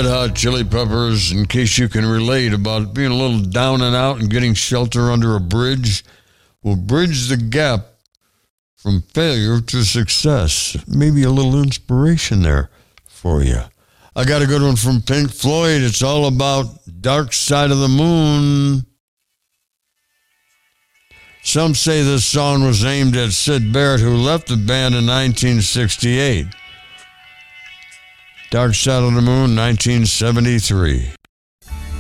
Red Hot Chili Peppers, in case you can relate, about being a little down and out and getting shelter under a bridge, will bridge the gap from failure to success. Maybe a little inspiration there for you. I got a good one from Pink Floyd. It's all about Dark Side of the Moon. Some say this song was aimed at Syd Barrett, who left the band in 1968. Dark Side of the Moon, 1973.